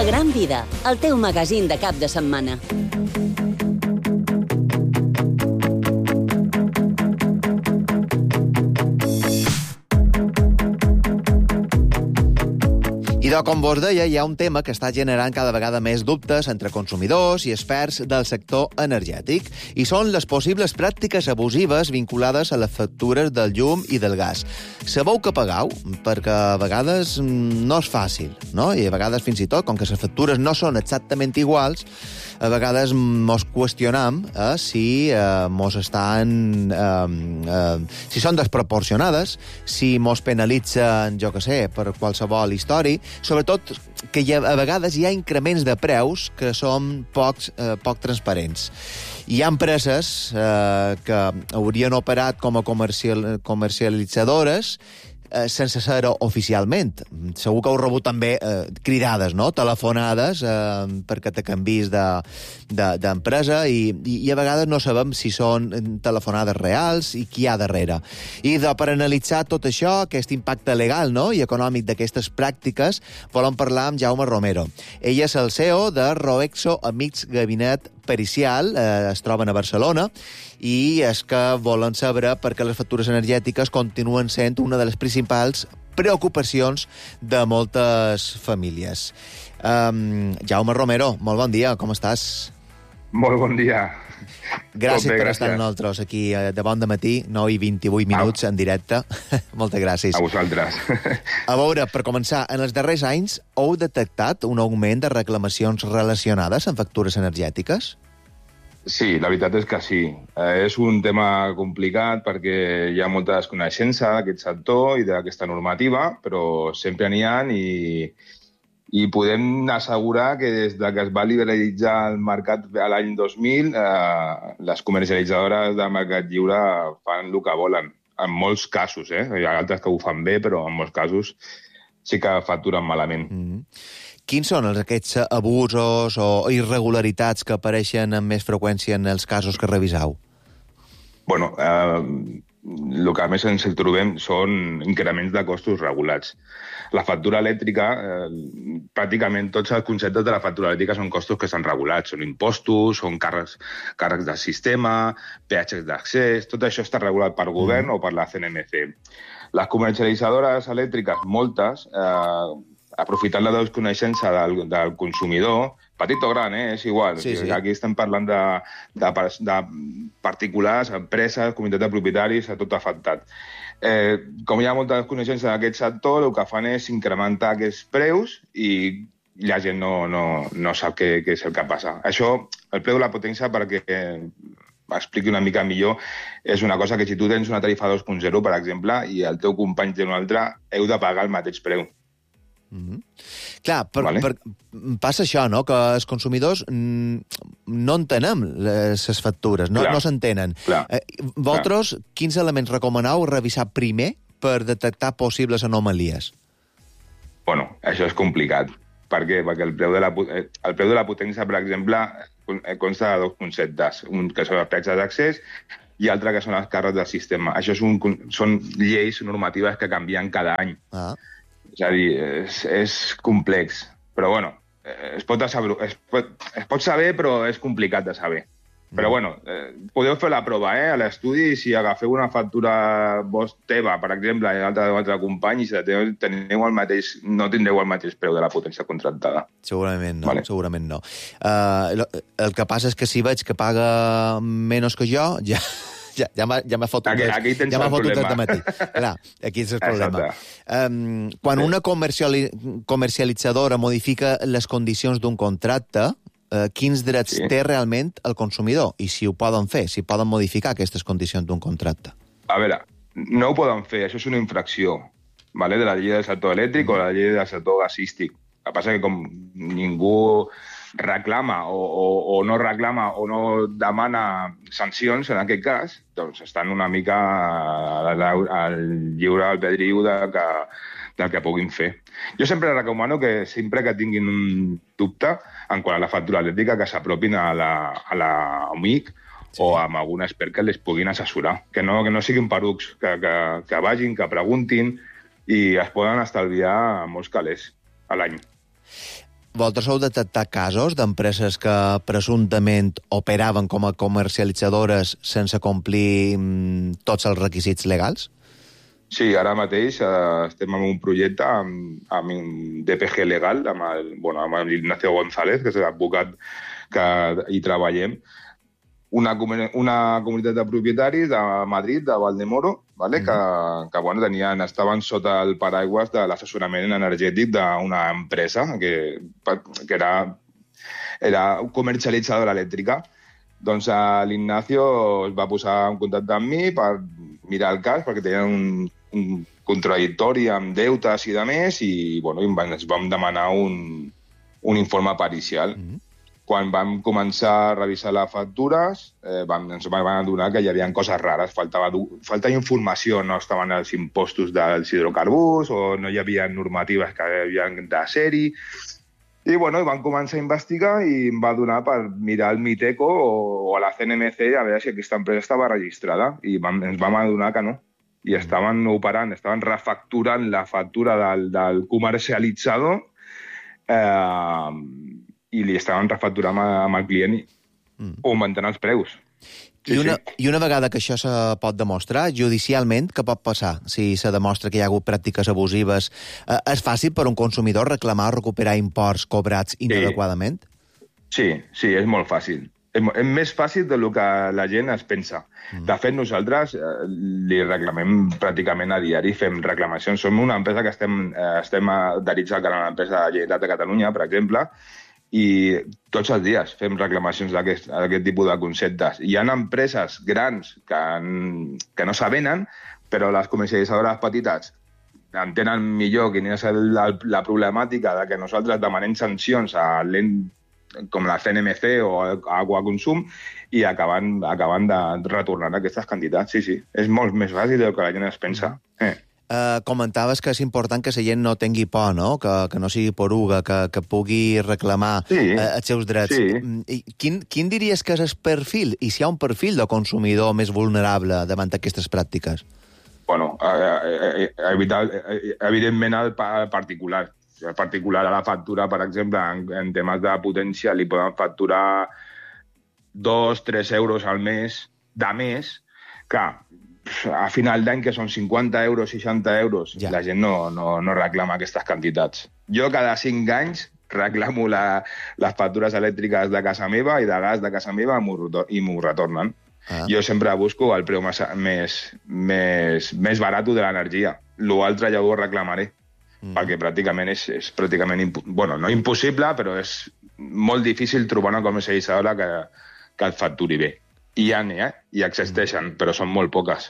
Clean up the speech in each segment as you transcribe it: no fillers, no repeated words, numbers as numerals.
La Gran Vida, el teu magazín de cap de setmana. Com vos deia, hi ha un tema que està generant cada vegada més dubtes entre consumidors i experts del sector energètic, i són les possibles pràctiques abusives vinculades a les factures del llum i del gas. Sabeu que pagueu? Perquè a vegades no és fàcil, no? I a vegades fins i tot, com que les factures no són exactament iguals, a vegades mos qüestionam si mos estan... si són desproporcionades, si mos penalitzen, jo que sé, per qualsevol història, sobretot que a vegades hi ha increments de preus que són poc transparents. Hi ha empreses que haurien operat com a comercialitzadores sense ser-ho oficialment. Segur que heu rebut també cridades, no? Telefonades perquè te canvis d'empresa i a vegades no sabem si són telefonades reals i qui hi ha darrere. I per analitzar tot això, aquest impacte legal, no?, i econòmic d'aquestes pràctiques, volem parlar amb Jaume Romero. Ell és el CEO de Roexo Amics Gabinet Pericial, es troben a Barcelona, i és que volen saber per què les factures energètiques continuen sent una de les principals preocupacions de moltes famílies. Jaume Romero, molt bon dia, com estàs? Molt bon dia. Gràcies per estar amb nosaltres aquí de bon dematí, 9:28 minuts en directe. Moltes gràcies. A vosaltres. A veure, per començar, en els darrers anys heu detectat un augment de reclamacions relacionades amb factures energètiques? Sí, la veritat és que sí. És un tema complicat perquè hi ha molta desconeixença d'aquest sector i d'aquesta normativa, però sempre n'hi ha i podem assegurar que des que es va liberalitzar el mercat a l'any 2000, les comercialitzadores de mercat lliure fan el que volen, en molts casos. Hi ha altres que ho fan bé, però en molts casos sí que facturen malament. Quins són aquests abusos o irregularitats que apareixen amb més freqüència en els casos que reviseu? Bueno, el que més ens trobem són increments de costos regulats. La factura elèctrica, pràcticament tots els conceptes de la factura elèctrica són costos que estan regulats. Són impostos, són càrrecs del sistema, peatges d'accés, tot això està regulat per govern o per la CNMC. Les comercialitzadores elèctriques, moltes, aprofitant la desconeixença del consumidor, petit o gran, és igual. Sí. Aquí estem parlant de particulars, empreses, comunitat de propietaris, a tot afectat. Com hi ha molta desconeixença d'aquest sector, el que fan és incrementar aquests preus i la gent no sap què és el que passa. Això, el preu de la potència, perquè m'expliqui una mica millor, és una cosa que si tu tens una tarifa 2.0, per exemple, i el teu company té una altra, heu de pagar el mateix preu. Clar, passa això, no?, que els consumidors no entenem les factures, no s'entenen. Vosaltres, quins elements recomaneu revisar primer per detectar possibles anomalies? Bueno, això és complicat. Per què? Perquè el preu de la potència, per exemple, consta de dos conceptes, un que són els peatges d'accés i altre que són els càrrecs del sistema. Això són lleis normatives que canvien cada any. És a dir, és complex. Però, bueno, es pot saber, però és complicat de saber. Però, bueno, podeu fer la prova, a l'estudi, i si agafeu una factura teva, per exemple, i l'altra d'un altre company, i si teniu no tindreu el mateix preu de la potència contractada. Segurament no, segurament no. El que passa és que si veig que paga menys que jo, ja m'ha fotut de matí. Clar, aquí és el problema. Quan una comercialitzadora modifica les condicions d'un contracte, quins drets té realment el consumidor i si ho poden fer, si poden modificar aquestes condicions d'un contracte? A veure, no ho poden fer, això és una infracció de la llei del sector elèctric o la llei del sector gasístic. El que passa és que com ningú reclama o no reclama o no demana sancions en aquest cas, doncs estan una mica al lliure albedriu del que puguin fer. Jo sempre recomano que sempre que tinguin un dubte en quant a la factura elèctrica que s'apropin a l'amic o amb algun expert que les puguin assessorar. Que no siguin perucs, que vagin, que preguntin i es poden estalviar molts calés a l'any. Vosaltres heu detectat casos d'empreses que presumptament operaven com a comercialitzadores sense complir tots els requisits legals? Sí, ara mateix estem en un projecte amb un DPG legal, amb l'Ignacio González, que és l'advocat que hi treballem, una comunitat de propietaris de Madrid, de Valdemoro, vale? Que estaven sota el paraigües de l'assessorament energètic d'una empresa que era comercialitzadora elèctrica. Doncs l'Ignacio es va posar en contacte amb mi per mirar el cas, perquè tenien un contradictori amb deutes i de més, i ens vam demanar un informe pericial. Quan vam començar a revisar les factures, ens vam adonar que hi havia coses rares, faltava informació, no estaven els impostos dels hidrocarburs o no hi havia normatives que havien de ser-hi. I vam començar a investigar i em va donar per mirar el Miteco o a la CNMC a veure si aquesta empresa estava registrada. I ens vam adonar que no. I estaven operant, estaven refacturant la factura del comercialitzador i li estaven refacturant amb el client i augmentant els preus. I una vegada que això se pot demostrar, judicialment, què pot passar? Si se demostra que hi ha hagut pràctiques abusives, és fàcil per un consumidor reclamar o recuperar imports cobrats inadequadament? Sí, és molt fàcil. És més fàcil del que la gent es pensa. De fet, nosaltres li reclamem pràcticament a diari, fem reclamacions. Som una empresa que estem adherits a una empresa de Generalitat de Catalunya, per exemple, i tots els dies fem reclamacions d'aquest tipus de conceptes. Hi ha empreses grans que no s'avenen, però les comercialitzadores petites entenen millor quina és la problemàtica de que nosaltres demanem sancions a com la CNMC o Agua Consum i acaben de retornar aquestes quantitats. Sí, és molt més fàcil del que la gent es pensa. Comentaves que és important que la gent no tingui por, no? Que no sigui poruga, que pugui reclamar els seus drets. Sí. Quin diries que és el perfil, i si hi ha un perfil de consumidor més vulnerable davant d'aquestes pràctiques? Evidentment el particular. El particular a la factura, per exemple, en temes de potència, li poden facturar 2-3 euros al mes, de més, que a final d'any, que són 50 euros, 60 euros, la gent no reclama aquestes quantitats. Jo cada 5 anys reclamo les factures elèctriques de casa meva i de gas de casa meva i m'ho retornen. Jo sempre busco el preu més barat de l'energia. L'altre ja ho reclamaré, perquè pràcticament és no impossible, però és molt difícil trobar una comercialitzadora que et facturi bé. I existeixen, però són molt poques.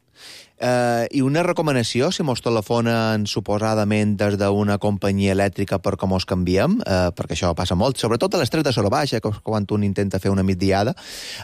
I una recomanació, si mos telefonen suposadament des d'una companyia elèctrica per com us canviem, perquè això passa molt, sobretot a les 3 de l'hora baixa, quan un intenta fer una migdiada,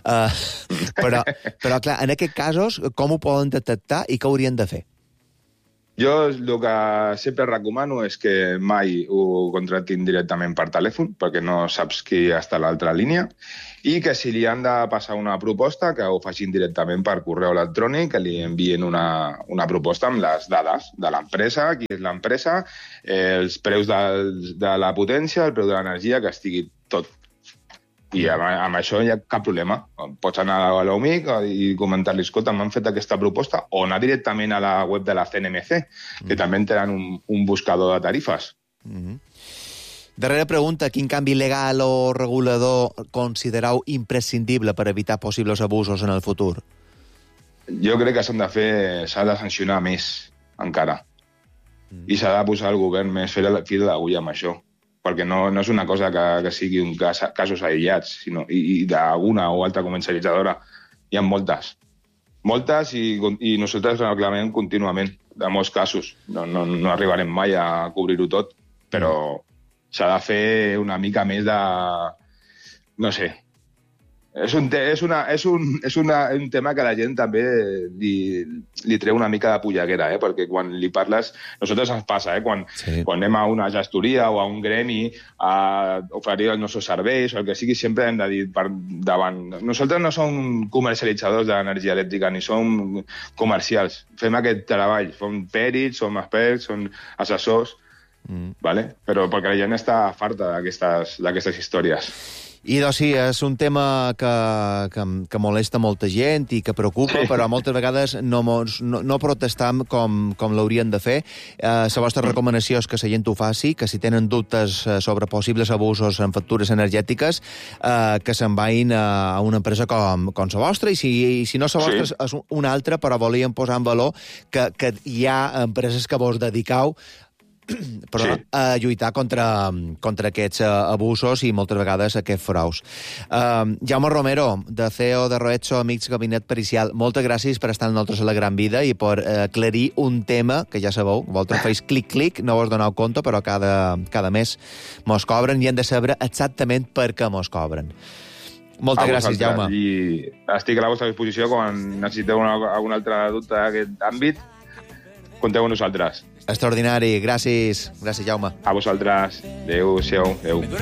però clar, en aquests casos, com ho poden detectar i què haurien de fer? Jo el que sempre recomano és que mai ho contractin directament per telèfon, perquè no saps qui està a l'altra línia, i que si li han de passar una proposta, que ho facin directament per correu electrònic, que li envien una proposta amb les dades de l'empresa, qui és l'empresa, els preus de la potència, el preu de l'energia, que estigui tot. I amb això no hi ha cap problema. Pots anar a l'OMIC i comentar-li, escolta, m'han fet aquesta proposta, o anar directament a la web de la CNMC, que també tenen un buscador de tarifes. Darrera pregunta, quin canvi legal o regulador considereu imprescindible per evitar possibles abusos en el futur? Jo crec que s'ha de sancionar més, encara. I s'ha de posar el govern més fil de l'agulla amb això, perquè no és una cosa que sigui casos aïllats, sinó i d'una o altra comercialitzadora. Hi ha moltes. Moltes i nosaltres reclamem contínuament de molts casos. No arribarem mai a cobrir-ho tot, però s'ha de fer una mica més de... No sé. És un tema que la gent també li treu una mica de polleguera, perquè quan li parles... Nosaltres ens passa, quan anem a una gestoria o a un gremi a oferir els nostres serveis o el que sigui, sempre hem de dir per davant. Nosaltres no som comercialitzadors d'energia elèctrica, ni som comercials. Fem aquest treball. Som pèrits, som experts, som assessors, ¿vale? Però perquè la gent està farta d'aquestes històries. I doncs sí, és un tema que molesta molta gent i que preocupa, però moltes vegades no protestam com l'haurien de fer. La vostra recomanació és que la gent ho faci, que si tenen dubtes sobre possibles abusos en factures energètiques, que se'n vagin a una empresa com la vostra, i si no la vostra és una altra, però volíem posar en valor que hi ha empreses que vos dediqueu a lluitar contra aquests abusos i moltes vegades aquests fraus. Jaume Romero, de CEO de Roetso Amics Gabinet Pericial, moltes gràcies per estar amb nosaltres a la Gran Vida i per aclarir un tema que ja sabeu, vosaltres feis clic-clic, no vos doneu compte, però cada mes mos cobren i hem de saber exactament per què mos cobren. Moltes gràcies, Jaume. I estic a la vostra disposició quan necessiteu algun altre dubte d'aquest àmbit. Compteu amb nosaltres. Extraordinari. Gràcies. Gràcies, Jaume. A vosaltres. Adéu-siau. Adéu.